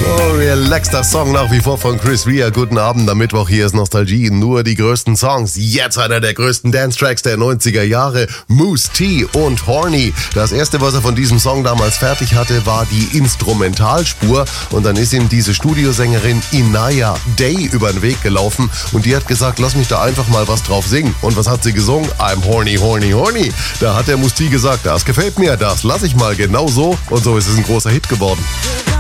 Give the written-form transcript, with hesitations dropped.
Oh, relaxter Song nach wie vor von Chris Rea. Guten Abend am Mittwoch, hier ist Nostalgie. Nur die größten Songs. Jetzt einer der größten Dance-Tracks der 90er Jahre. Mousse T und Horny. Das erste, was er von diesem Song damals fertig hatte, war die Instrumentalspur. Und dann ist ihm diese Studiosängerin Inaya Day über den Weg gelaufen. Und die hat gesagt, lass mich da einfach mal was drauf singen. Und was hat sie gesungen? I'm horny, horny, horny. Da hat der Mousse T gesagt, das gefällt mir, das lass ich mal genau so. Und so ist es ein großer Hit geworden.